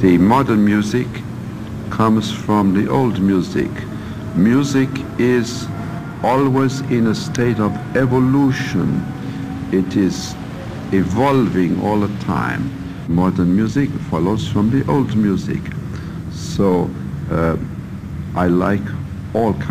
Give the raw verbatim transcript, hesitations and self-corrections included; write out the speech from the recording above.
The modern music comes from the old music. Music is always in a state of evolution. It is evolving all the time. Modern music follows from the old music. So uh, I like all kinds